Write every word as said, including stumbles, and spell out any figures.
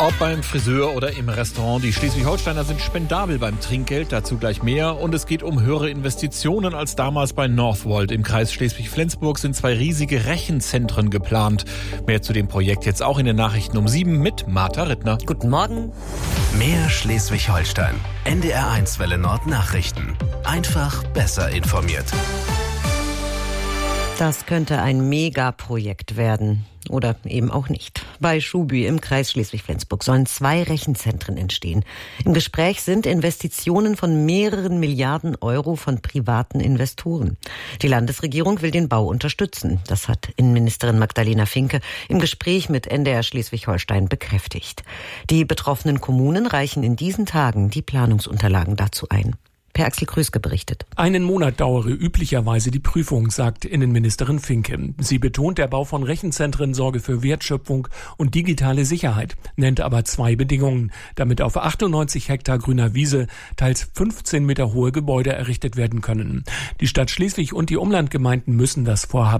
Ob beim Friseur oder im Restaurant, die Schleswig-Holsteiner sind spendabel beim Trinkgeld, dazu gleich mehr. Und es geht um höhere Investitionen als damals bei Northvolt. Im Kreis Schleswig-Flensburg sind zwei riesige Rechenzentren geplant. Mehr zu dem Projekt jetzt auch in den Nachrichten um sieben mit Martha Rittner. Guten Morgen. Mehr Schleswig-Holstein. N D R eins Welle Nord Nachrichten. Einfach besser informiert. Das könnte ein Megaprojekt werden. Oder eben auch nicht. Bei Schuby im Kreis Schleswig-Flensburg sollen zwei Rechenzentren entstehen. Im Gespräch sind Investitionen von mehreren Milliarden Euro von privaten Investoren. Die Landesregierung will den Bau unterstützen. Das hat Innenministerin Magdalena Finke im Gespräch mit N D R Schleswig-Holstein bekräftigt. Die betroffenen Kommunen reichen in diesen Tagen die Planungsunterlagen dazu ein. Per Axel Krüske berichtet. Einen Monat dauere üblicherweise die Prüfung, sagt Innenministerin Finke. Sie betont, der Bau von Rechenzentren sorge für Wertschöpfung und digitale Sicherheit, nennt aber zwei Bedingungen, damit auf achtundneunzig Hektar grüner Wiese teils fünfzehn Meter hohe Gebäude errichtet werden können. Die Stadt Schleswig und die Umlandgemeinden müssen das Vorhaben